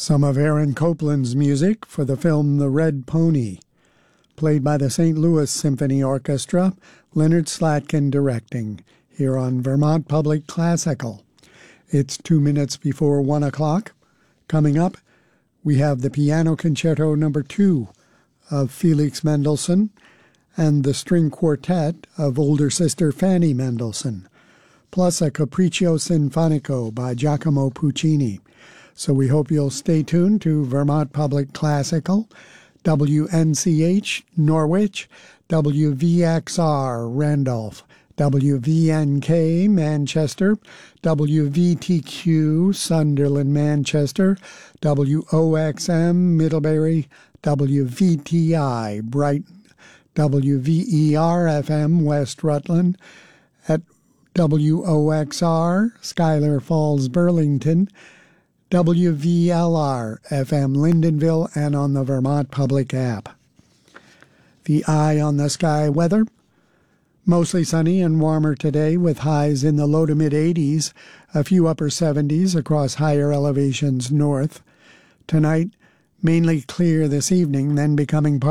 Some of Aaron Copland's music for the film The Red Pony, played by the St. Louis Symphony Orchestra, Leonard Slatkin directing, here on Vermont Public Classical. It's 2 minutes before 1 o'clock. Coming up, we have the Piano Concerto No. 2 of Felix Mendelssohn and the String Quartet of older sister Fanny Mendelssohn, plus a Capriccio Sinfonico by Giacomo Puccini. So we hope you'll stay tuned to Vermont Public Classical, WNCH Norwich, WVXR Randolph, WVNK Manchester, WVTQ Sunderland Manchester, WOXM Middlebury, WVTI Brighton, WVER FM West Rutland, at WOXR Schuyler Falls Burlington, WVLR FM Lyndonville, and on the Vermont Public app. The eye on the sky weather: mostly sunny and warmer today with highs in the low to mid-80s, a few upper 70s across higher elevations north. Tonight, mainly clear this evening, then becoming